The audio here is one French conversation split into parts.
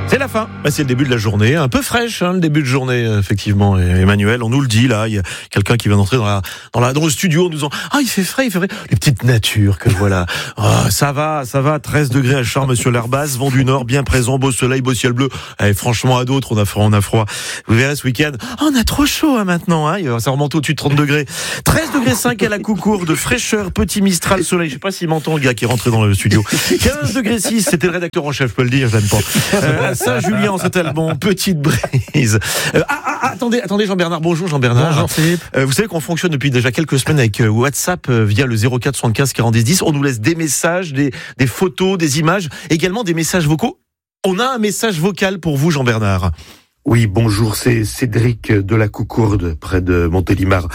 C'est la fin, c'est le début de la journée, un peu fraîche le début de journée effectivement. Et Emmanuel, on nous le dit là, il y a quelqu'un qui vient d'entrer dans le studio en nous disant il fait frais, les petites natures que voilà. Ça va, 13 degrés à Charmes sur l'air basse, vent du nord bien présent, beau soleil, beau ciel bleu. Franchement à d'autres on a froid. Vous verrez ce week-end, on a trop chaud maintenant, ça remonte au-dessus de 30 degrés. 13 degrés 5 à la Coucourde, fraîcheur, petit Mistral, soleil. Je sais pas s'il m'entend le gars qui est rentré dans le studio. 15 degrés 6, c'était le rédacteur en chef, je peux le dire, je l'aime pas. Saint-Julien en Saint-Alban, petite brise. Attendez Jean-Bernard, bonjour Jean-Bernard. Bonjour Philippe. Vous savez qu'on fonctionne depuis déjà quelques semaines avec WhatsApp via le 04 75 40 10. On nous laisse des messages, des photos, des images, également des messages vocaux. On a un message vocal pour vous Jean-Bernard. Oui, bonjour, c'est Cédric de la Coucourde, près de Montélimar.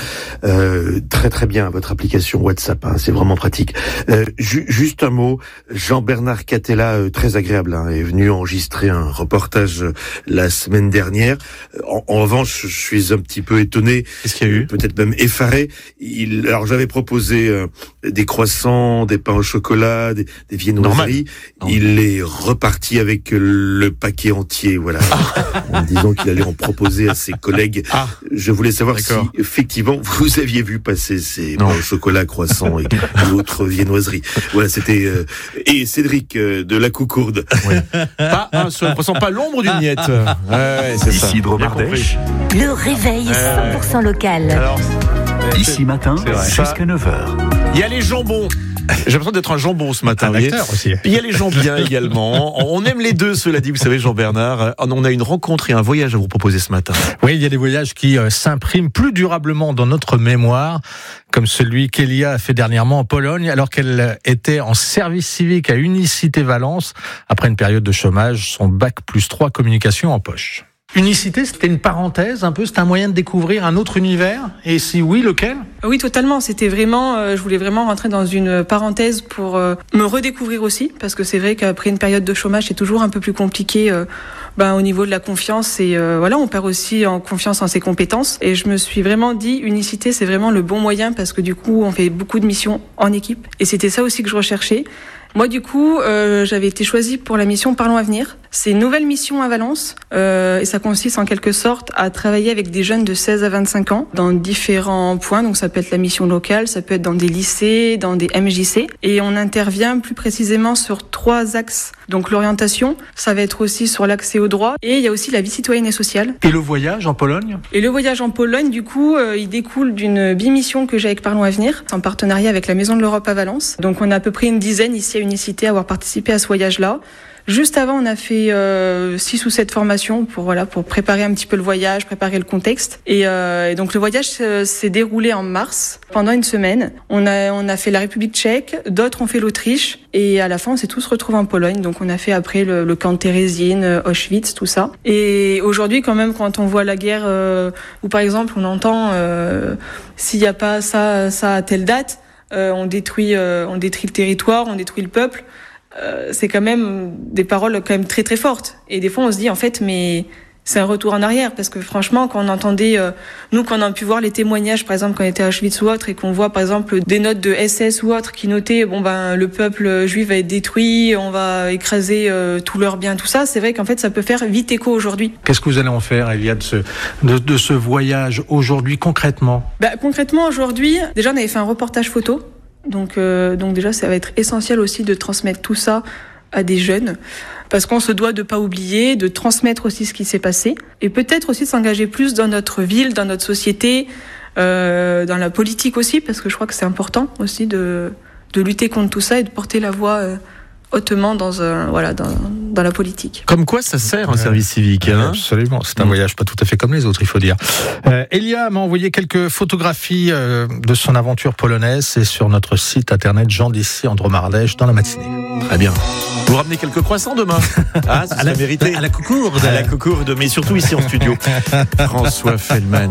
Très très bien, votre application WhatsApp, c'est vraiment pratique. Juste un mot, Jean-Bernard Catella, très agréable, est venu enregistrer un reportage la semaine dernière. En revanche, je suis un petit peu étonné, qu'est-ce qu'il y a eu ? Peut-être même effaré. Alors j'avais proposé des croissants, des pains au chocolat, des viennoiseries. Il est reparti avec le paquet entier, voilà. Disons qu'il allait en proposer à ses collègues. Je voulais savoir si, effectivement, vous aviez vu passer ces pains au chocolat, croissants et autres viennoiseries. Voilà, c'était... et Cédric de la Coucourde. Oui. Pas un seul, on ne ressent pas l'ombre d'une miette. C'est ça. Ici Dromardèche. Le réveil 100% local. Alors, ici matin, jusqu'à 9h. Il y a les jambons. J'ai l'impression d'être un jambon ce matin. Un acteur aussi. Puis il y a les gens bien également. On aime les deux, cela dit, vous savez, Jean-Bernard. On a une rencontre et un voyage à vous proposer ce matin. Oui, il y a des voyages qui s'impriment plus durablement dans notre mémoire, comme celui qu'Elia a fait dernièrement en Pologne, alors qu'elle était en service civique à Unicité Valence. Après une période de chômage, son bac+3 communication en poche. Unicité, c'était une parenthèse un peu, c'était un moyen de découvrir un autre univers. Et si oui, lequel ? Oui, totalement. C'était vraiment, je voulais vraiment rentrer dans une parenthèse pour me redécouvrir aussi, parce que c'est vrai qu'après une période de chômage, c'est toujours un peu plus compliqué au niveau de la confiance. Et on perd aussi en confiance en ses compétences. Et je me suis vraiment dit, Unicité, c'est vraiment le bon moyen, parce que du coup, on fait beaucoup de missions en équipe. Et c'était ça aussi que je recherchais. Moi, du coup, j'avais été choisie pour la mission Parlons Avenir. C'est une nouvelle mission à Valence et ça consiste en quelque sorte à travailler avec des jeunes de 16 à 25 ans dans différents points. Donc ça peut être la mission locale, ça peut être dans des lycées, dans des MJC. Et on intervient plus précisément sur 3 axes. Donc l'orientation, ça va être aussi sur l'accès au droit et il y a aussi la vie citoyenne et sociale. Et le voyage en Pologne ? Et le voyage en Pologne, du coup, il découle d'une bimission que j'ai avec Parlons Avenir, en partenariat avec la Maison de l'Europe à Valence. Donc on a à peu près une dizaine ici à Unicité à avoir participé à ce voyage-là. Juste avant, on a fait 6 ou 7 formations pour préparer un petit peu le voyage, préparer le contexte. Et donc le voyage s'est déroulé en mars, pendant une semaine. On a fait la République tchèque, d'autres ont fait l'Autriche. Et à la fin, on s'est tous retrouvés en Pologne. Donc on a fait après le camp de Térésine, Auschwitz, tout ça. Et aujourd'hui, quand même, quand on voit la guerre, où par exemple on entend s'il n'y a pas ça à telle date, on détruit le territoire, on détruit le peuple. C'est quand même des paroles quand même très très fortes. Et des fois on se dit en fait mais c'est un retour en arrière parce que franchement quand on entendait nous quand on a pu voir les témoignages par exemple quand on était à Auschwitz ou autre et qu'on voit par exemple des notes de SS ou autre qui notaient le peuple juif va être détruit, on va écraser tous leurs biens, tout ça, c'est vrai qu'en fait ça peut faire vite écho aujourd'hui. Qu'est-ce que vous allez en faire, Elia, de ce voyage aujourd'hui concrètement ? Concrètement aujourd'hui, déjà on avait fait un reportage photo. Donc déjà, ça va être essentiel aussi de transmettre tout ça à des jeunes, parce qu'on se doit de pas oublier, de transmettre aussi ce qui s'est passé, et peut-être aussi de s'engager plus dans notre ville, dans notre société, dans la politique aussi, parce que je crois que c'est important aussi de lutter contre tout ça et de porter la voix hautement dans la politique. Comme quoi ça sert un service civique, Absolument, c'est un voyage pas tout à fait comme les autres, il faut dire. Elia m'a envoyé quelques photographies de son aventure polonaise, c'est sur notre site internet Jean d'ici en Dromardèche dans la matinée. Très bien. Vous ramenez quelques croissants demain. Ça serait mérité. À la Coucourde. À la Coucourde, mais surtout ici en studio. François Fellman.